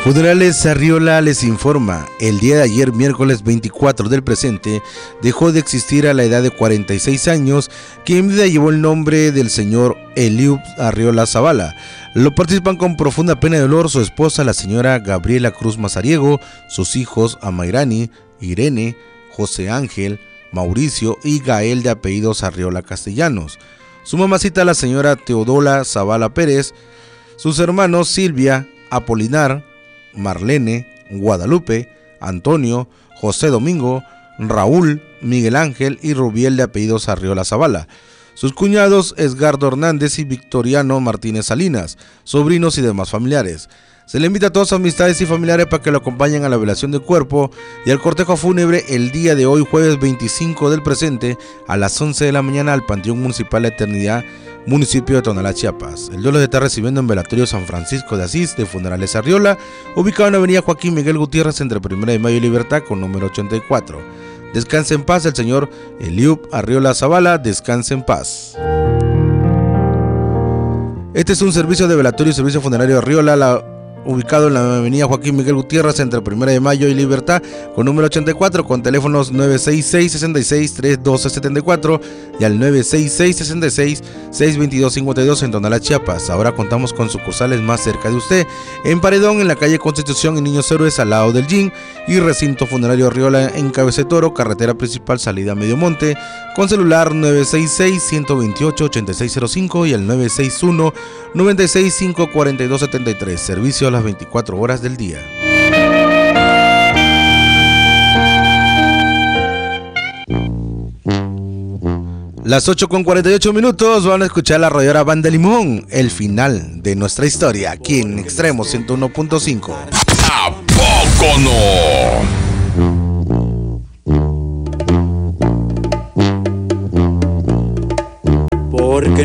Funerales Arriola les informa, el día de ayer, miércoles 24 del presente, dejó de existir a la edad de 46 años, quien en vida llevó el nombre del señor Eliud Arriola Zavala. Lo participan con profunda pena y dolor su esposa, la señora Gabriela Cruz Mazariego, sus hijos Amairani, Irene, José Ángel, Mauricio y Gael de apellidos Arriola Castellanos, su mamacita la señora Teodola Zavala Pérez, sus hermanos Silvia, Apolinar, Marlene, Guadalupe, Antonio, José Domingo, Raúl, Miguel Ángel y Rubiel de apellidos Arriola Zavala, sus cuñados Edgardo Hernández y Victoriano Martínez Salinas, sobrinos y demás familiares. Se le invita a todas sus amistades y familiares para que lo acompañen a la velación del cuerpo y al cortejo fúnebre el día de hoy, jueves 25 del presente, a las 11 de la mañana al Panteón Municipal de Eternidad, municipio de Tonalá, Chiapas. El duelo se está recibiendo en Velatorio San Francisco de Asís de Funerales Arriola, ubicado en la avenida Joaquín Miguel Gutiérrez entre 1 de Mayo y Libertad con número 84. Descanse en paz el señor Eliud Arriola Zavala, descanse en paz. Este es un servicio de velatorio y servicio funerario Arriola, ubicado en la avenida Joaquín Miguel Gutiérrez entre 1 de Mayo y Libertad con número 84, con teléfonos 966-66-31274 y al 966-66-62252 en Tonalá, Chiapas. Ahora contamos con sucursales más cerca de usted, en Paredón, en la calle Constitución y Niños Héroes al lado del Gym, y recinto funerario Arriola en Cabecetoro, carretera principal salida a Mediomonte, con celular 966-128-8605 y al 961-965-4273, servicio a las 24 horas del día. Las 8:48 van a escuchar la radiadora Banda Limón, el final de nuestra historia, aquí en Extremo 101.5. ¿A poco no?